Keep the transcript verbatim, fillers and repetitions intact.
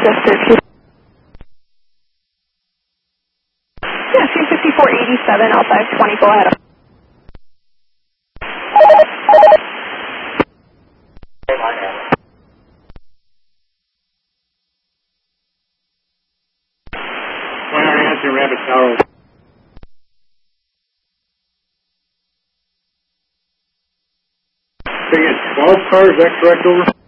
Rochester two. Yeah, two fifty-four eighty-seven, L five twenty, go ahead. one hundred answer, Rabbit Tower. They get twelve cars, is that correct, over?